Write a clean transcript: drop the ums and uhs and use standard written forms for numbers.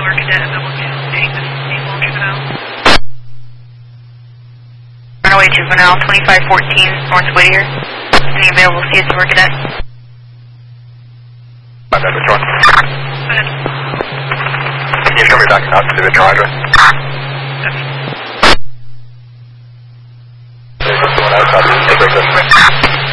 Tower Cadet Double 2, this is Diesel Juvenile. Runaway Juvenile 2514 North Whittier. Any available CS Tower Cadet? I'm at Detroit. Go ahead. Can you show me back out to the Detroit address? Copy.